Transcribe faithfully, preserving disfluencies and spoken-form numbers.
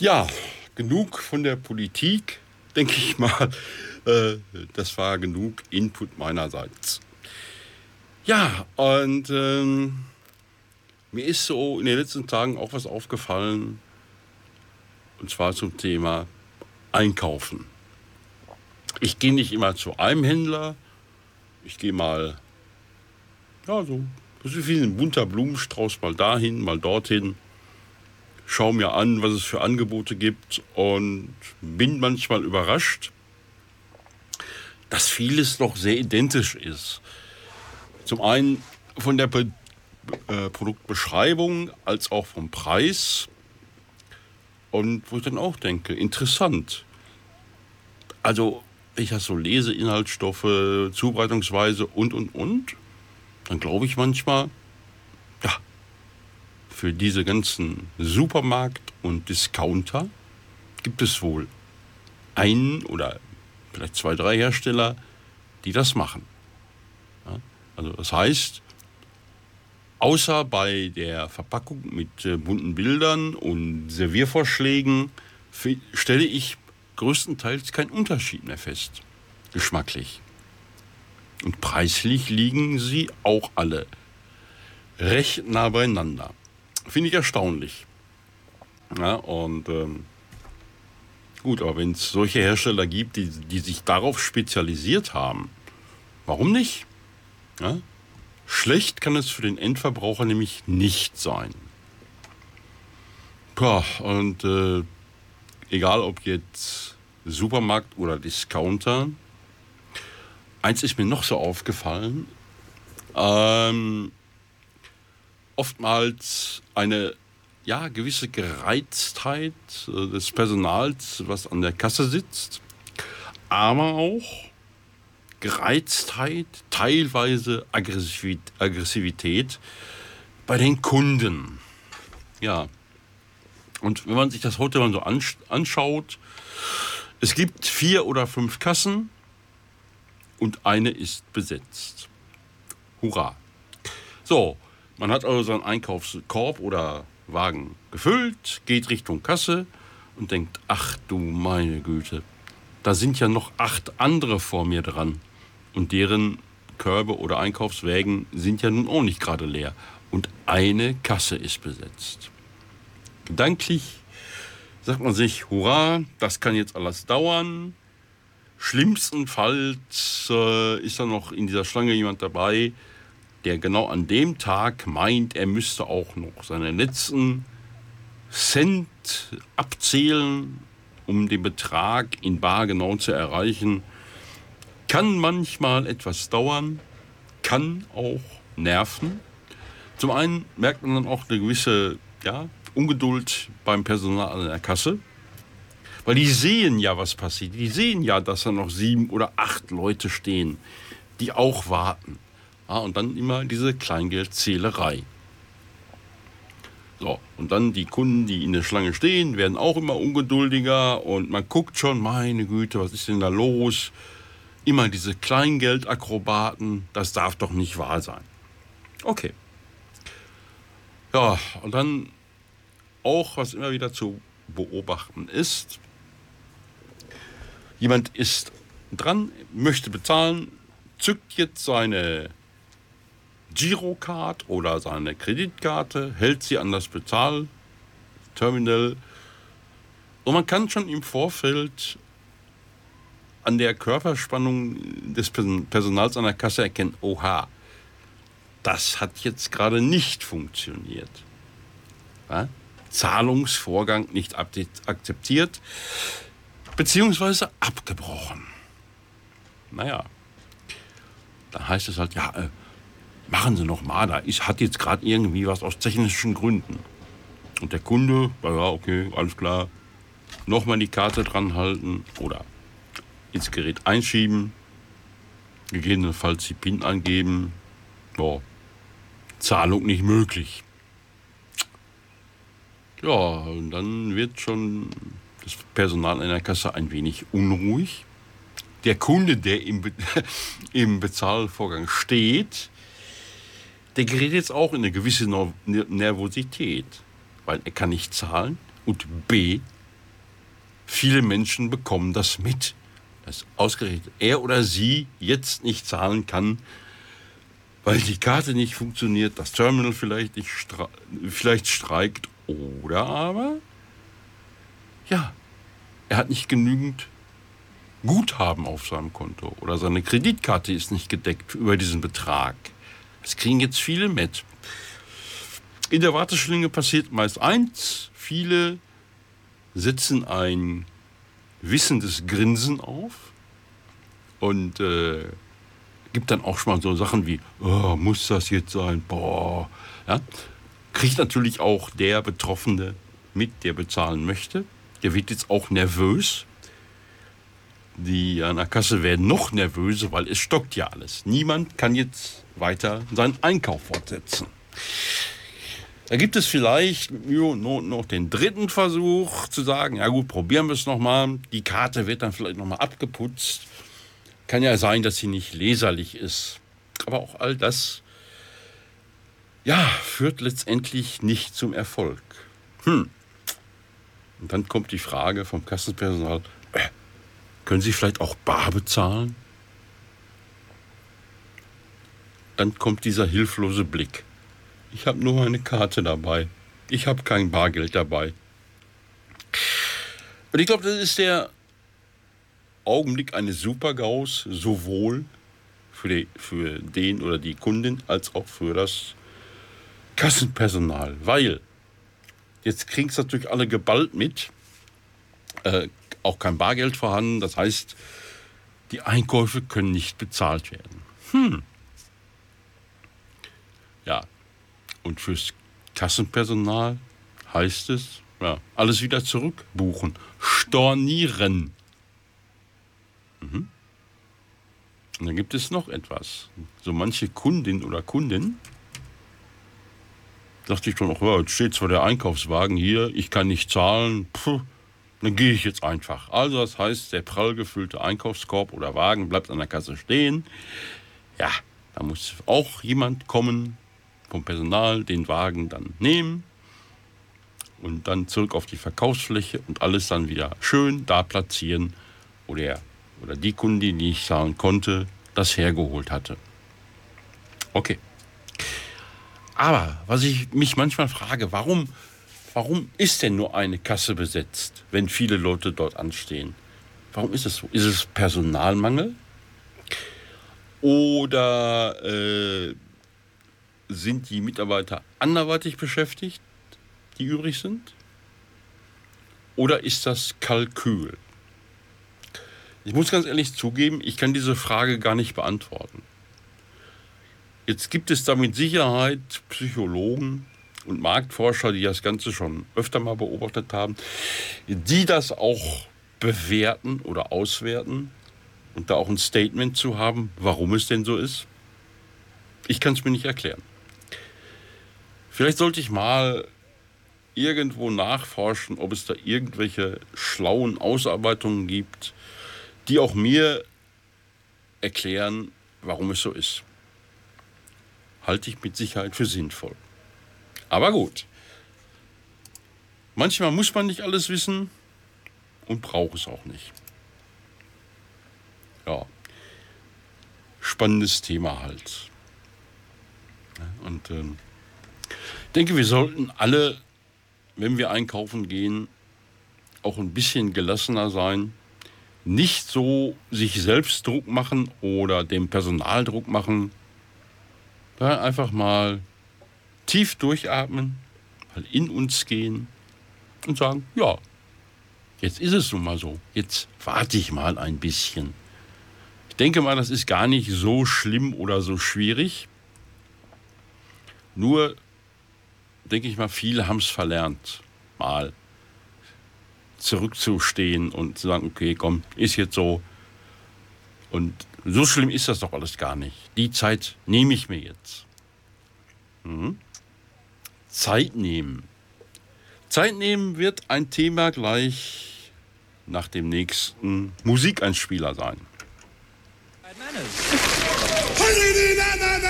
Ja, genug von der Politik, denke ich mal. Äh, das war genug Input meinerseits. Ja, und ähm, mir ist so in den letzten Tagen auch was aufgefallen, und zwar zum Thema Einkaufen. Ich gehe nicht immer zu einem Händler, ich gehe mal, ja, so, das ist wie ein bunter Blumenstrauß, mal dahin, mal dorthin. Schaue mir an, was es für Angebote gibt und bin manchmal überrascht, dass vieles noch sehr identisch ist. Zum einen von der Be- äh, Produktbeschreibung als auch vom Preis. Und wo ich dann auch denke, interessant. Also, wenn ich das so lese, Inhaltsstoffe, Zubereitungsweise und, und, und, dann glaube ich manchmal, ja, für diese ganzen Supermarkt- und Discounter gibt es wohl einen oder vielleicht zwei, drei Hersteller, die das machen. Ja, also das heißt, außer bei der Verpackung mit äh, bunten Bildern und Serviervorschlägen fe- stelle ich größtenteils keinen Unterschied mehr fest, geschmacklich. Und preislich liegen sie auch alle recht nah beieinander. Finde ich erstaunlich. Ja, und ähm, gut, aber wenn es solche Hersteller gibt, die, die sich darauf spezialisiert haben, warum nicht? Ja? Schlecht kann es für den Endverbraucher nämlich nicht sein. Puh, und äh, egal ob jetzt Supermarkt oder Discounter, eins ist mir noch so aufgefallen, ähm, oftmals eine ja, gewisse Gereiztheit äh, des Personals, was an der Kasse sitzt, aber auch Gereiztheit, teilweise Aggressivität, Aggressivität bei den Kunden. Ja, und wenn man sich das heute mal so ansch- anschaut, es gibt vier oder fünf Kassen und eine ist besetzt. Hurra. So, man hat also seinen Einkaufskorb oder Wagen gefüllt, geht Richtung Kasse und denkt, ach du meine Güte, da sind ja noch acht andere vor mir dran. Und deren Körbe oder Einkaufswägen sind ja nun auch nicht gerade leer. Und eine Kasse ist besetzt. Gedanklich sagt man sich, hurra, das kann jetzt alles dauern. Schlimmstenfalls äh, ist da noch in dieser Schlange jemand dabei, der genau an dem Tag meint, er müsste auch noch seine letzten Cent abzählen, um den Betrag in bar genau zu erreichen. Kann manchmal etwas dauern, kann auch nerven. Zum einen merkt man dann auch eine gewisse ja, Ungeduld beim Personal an der Kasse, weil die sehen ja, was passiert. Die sehen ja, dass da noch sieben oder acht Leute stehen, die auch warten. Ja, und dann immer diese Kleingeldzählerei. So, und dann die Kunden, die in der Schlange stehen, werden auch immer ungeduldiger und man guckt schon, meine Güte, was ist denn da los? Immer diese Kleingeldakrobaten, das darf doch nicht wahr sein. Okay. Ja, und dann auch, was immer wieder zu beobachten ist, jemand ist dran, möchte bezahlen, zückt jetzt seine Girocard oder seine Kreditkarte, hält sie an das Bezahlterminal und man kann schon im Vorfeld an der Körperspannung des Personals an der Kasse erkennen, oha, das hat jetzt gerade nicht funktioniert. Ja? Zahlungsvorgang nicht akzeptiert, beziehungsweise abgebrochen. Naja, dann heißt es halt, ja, äh, machen Sie noch mal, da ist, hat jetzt gerade irgendwie was aus technischen Gründen. Und der Kunde, ja, okay, alles klar, nochmal die Karte dran halten oder ins Gerät einschieben, gegebenenfalls die PIN angeben, boah, Zahlung nicht möglich. Ja, und dann wird schon das Personal in der Kasse ein wenig unruhig. Der Kunde, der im, Be- im Bezahlvorgang steht, der gerät jetzt auch in eine gewisse Ner- Nervosität, weil er kann nicht zahlen und B, viele Menschen bekommen das mit, dass ausgerechnet er oder sie jetzt nicht zahlen kann, weil die Karte nicht funktioniert, das Terminal vielleicht, nicht stre- vielleicht streikt oder aber, ja, er hat nicht genügend Guthaben auf seinem Konto oder seine Kreditkarte ist nicht gedeckt über diesen Betrag. Das kriegen jetzt viele mit. In der Warteschlange passiert meist eins, viele setzen ein wissendes Grinsen auf und äh, gibt dann auch schon mal so Sachen wie, oh, muss das jetzt sein? Boah. Ja? Kriegt natürlich auch der Betroffene mit, der bezahlen möchte. Der wird jetzt auch nervös. Die an der Kasse werden noch nervöser, weil es stockt ja alles. Niemand kann jetzt weiter seinen Einkauf fortsetzen. Da gibt es vielleicht mit Mühe und Not noch den dritten Versuch zu sagen, ja gut, probieren wir es nochmal. Die Karte wird dann vielleicht nochmal abgeputzt. Kann ja sein, dass sie nicht leserlich ist. Aber auch all das, ja, führt letztendlich nicht zum Erfolg. Hm. Und dann kommt die Frage vom Kassenpersonal, äh, können Sie vielleicht auch bar bezahlen? Dann kommt dieser hilflose Blick. Ich habe nur meine Karte dabei. Ich habe kein Bargeld dabei. Und ich glaube, das ist der Augenblick eines Super-GAUs, sowohl für, die, für den oder die Kundin als auch für das Kassenpersonal. Weil jetzt kriegen es natürlich alle geballt mit. Äh, auch kein Bargeld vorhanden. Das heißt, die Einkäufe können nicht bezahlt werden. Hm. Ja. Und fürs Kassenpersonal heißt es, ja, alles wieder zurückbuchen. Stornieren. Mhm. Und dann gibt es noch etwas. So manche Kundin oder Kundin dachte ich schon, ach ja, jetzt steht zwar der Einkaufswagen hier, ich kann nicht zahlen, puh, dann gehe ich jetzt einfach. Also das heißt, der prall gefüllte Einkaufskorb oder Wagen bleibt an der Kasse stehen. Ja, da muss auch jemand kommen vom Personal, den Wagen dann nehmen und dann zurück auf die Verkaufsfläche und alles dann wieder schön da platzieren, wo der oder die Kundin, die nicht zahlen konnte, das hergeholt hatte. Okay. Aber was ich mich manchmal frage, warum, warum ist denn nur eine Kasse besetzt, wenn viele Leute dort anstehen? Warum ist es so? Ist es Personalmangel? Oder äh, sind die Mitarbeiter anderweitig beschäftigt, die übrig sind? Oder ist das Kalkül? Ich muss ganz ehrlich zugeben, ich kann diese Frage gar nicht beantworten. Jetzt gibt es da mit Sicherheit Psychologen und Marktforscher, die das Ganze schon öfter mal beobachtet haben, die das auch bewerten oder auswerten und da auch ein Statement zu haben, warum es denn so ist. Ich kann es mir nicht erklären. Vielleicht sollte ich mal irgendwo nachforschen, ob es da irgendwelche schlauen Ausarbeitungen gibt, die auch mir erklären, warum es so ist. Halte ich mit Sicherheit für sinnvoll. Aber gut. Manchmal muss man nicht alles wissen und braucht es auch nicht. Ja. Spannendes Thema halt. Und ähm, ich denke, wir sollten alle, wenn wir einkaufen gehen, auch ein bisschen gelassener sein. Nicht so sich selbst Druck machen oder dem Personal Druck machen. Da einfach mal tief durchatmen, mal in uns gehen und sagen, ja, jetzt ist es nun mal so. Jetzt warte ich mal ein bisschen. Ich denke mal, das ist gar nicht so schlimm oder so schwierig. Nur, denke ich mal, viele haben es verlernt, mal zurückzustehen und zu sagen, okay, komm, ist jetzt so. Und so schlimm ist das doch alles gar nicht. Die Zeit nehme ich mir jetzt. Mhm. Zeit nehmen. Zeit nehmen wird ein Thema gleich nach dem nächsten Musikeinspieler sein.